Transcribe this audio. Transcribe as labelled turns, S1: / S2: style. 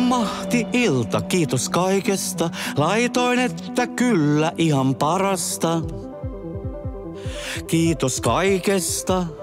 S1: Mahti ilta, kiitos kaikesta. Laitoin, että kyllä ihan parasta. Kiitos kaikesta.